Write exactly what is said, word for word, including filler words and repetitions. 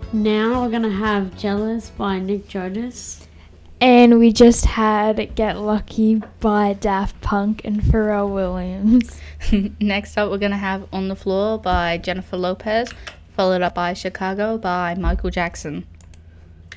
Now we're gonna have Jealous by Nick Jonas. And we just had Get Lucky by Daft Punk and Pharrell Williams. Next up, we're going to have On the Floor by Jennifer Lopez, followed up by Chicago by Michael Jackson.